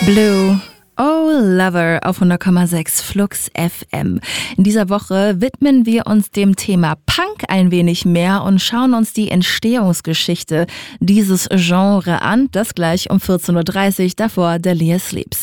Blue, oh Lover auf 100,6 Flux FM. In dieser Woche widmen wir uns dem Thema Punk ein wenig mehr und schauen uns die Entstehungsgeschichte dieses Genre an. Das gleich um 14.30 Uhr, davor der Delia Sleeps.